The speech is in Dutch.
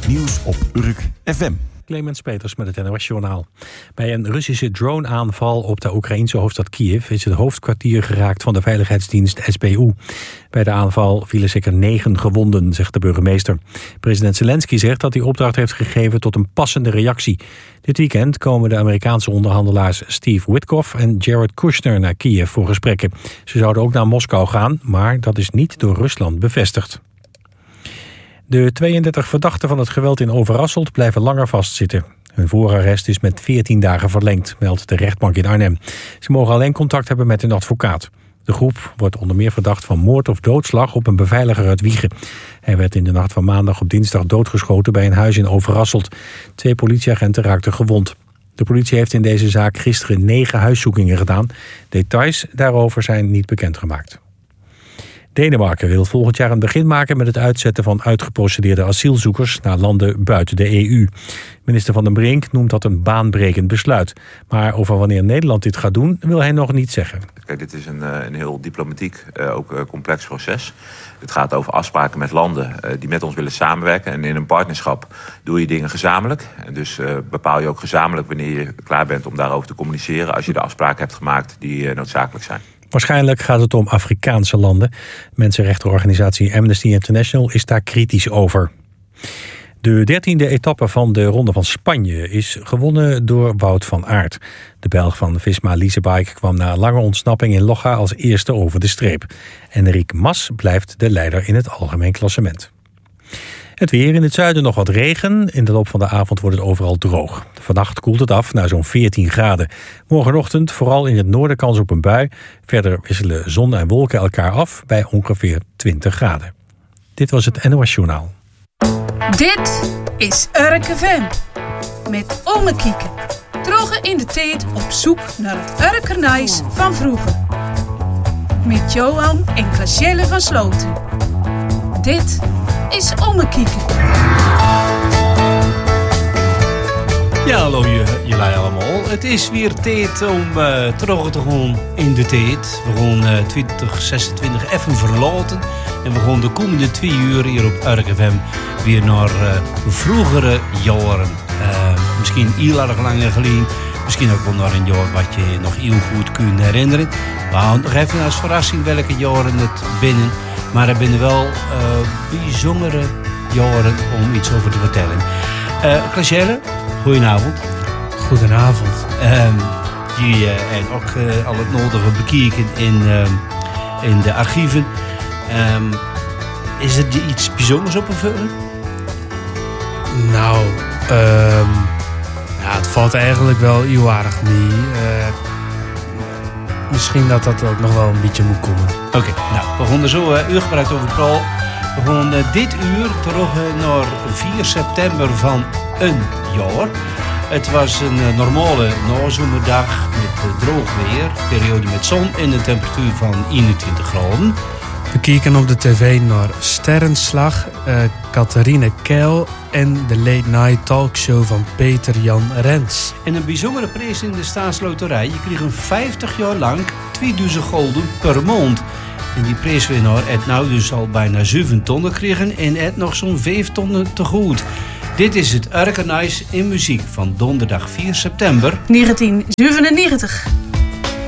nieuws op Urk FM. Clemens Peters met het NOS-journaal. Bij een Russische drone-aanval op de Oekraïense hoofdstad Kiev is het hoofdkwartier geraakt van de veiligheidsdienst SBU. Bij de aanval vielen zeker 9 gewonden, zegt de burgemeester. President Zelensky zegt dat hij opdracht heeft gegeven tot een passende reactie. Dit weekend komen de Amerikaanse onderhandelaars Steve Witkoff en Jared Kushner naar Kiev voor gesprekken. Ze zouden ook naar Moskou gaan, maar dat is niet door Rusland bevestigd. De 32 verdachten van het geweld in Overasselt blijven langer vastzitten. Hun voorarrest is met 14 dagen verlengd, meldt de rechtbank in Arnhem. Ze mogen alleen contact hebben met hun advocaat. De groep wordt onder meer verdacht van moord of doodslag op een beveiliger uit Wijchen. Hij werd in de nacht van maandag op dinsdag doodgeschoten bij een huis in Overasselt. 2 politieagenten raakten gewond. De politie heeft in deze zaak gisteren 9 huiszoekingen gedaan. Details daarover zijn niet bekendgemaakt. Denemarken wil volgend jaar een begin maken met het uitzetten van uitgeprocedeerde asielzoekers naar landen buiten de EU. Minister Van den Brink noemt dat een baanbrekend besluit. Maar over wanneer Nederland dit gaat doen, wil hij nog niet zeggen. Kijk, dit is een heel diplomatiek, ook complex proces. Het gaat over afspraken met landen die met ons willen samenwerken. En in een partnerschap doe je dingen gezamenlijk. En dus bepaal je ook gezamenlijk wanneer je klaar bent om daarover te communiceren, als je de afspraken hebt gemaakt die noodzakelijk zijn. Waarschijnlijk gaat het om Afrikaanse landen. Mensenrechtenorganisatie Amnesty International is daar kritisch over. De 13e etappe van de Ronde van Spanje is gewonnen door Wout van Aert. De Belg van Visma Leasebike kwam na een lange ontsnapping in Loja als eerste over de streep. Enric Mas blijft de leider in het algemeen klassement. Het weer, in het zuiden nog wat regen. In de loop van de avond wordt het overal droog. Vannacht koelt het af naar zo'n 14 graden. Morgenochtend vooral in het noorden kans op een bui. Verder wisselen zon en wolken elkaar af bij ongeveer 20 graden. Dit was het NOS Journaal. Dit is Urk FM. Met Ome Kieke. Droge in de tijd op zoek naar het Urkernijs van vroeger. Met Johan en Klaasjelle van Sloten. Dit is Ome Kieke. Ja, hallo jullie allemaal. Het is weer tijd om terug te gaan in de tijd. We gaan 2026 even verlaten. En we gaan de komende 2 uur hier op Urk FM weer naar vroegere jaren. Misschien heel erg lang geleden. Misschien ook wel naar een jaar wat je nog heel goed kunt herinneren. We houden nog even als verrassing welke jaren het binnen. Maar er zijn wel bijzondere jaren om iets over te vertellen. Klaasjelle, goedenavond. Goedenavond. Je hebt ook al het nodige bekeken in de archieven. Is er iets bijzonders op te vullen? Nou, het valt eigenlijk wel heel aardig mee. Misschien dat ook nog wel een beetje moet komen. Oké, nou, we gaan er zo uur gebruikt over Paul. We gaan dit uur terug naar 4 september van een jaar. Het was een normale nazomerdag met droog weer, periode met zon en een temperatuur van 21 graden. We kijken op de tv naar Sterrenslag, Catharine Keil en de Late Night Talkshow van Peter Jan Rens. En een bijzondere prijs in de staatsloterij. Je kreeg een 50 jaar lang 2000 gulden per maand. En die prijswinnaar heeft nou dus al bijna 7 tonnen gekregen en heeft nog zo'n 5 tonnen te goed. Dit is het Urkernijs in muziek van donderdag 4 september 1997.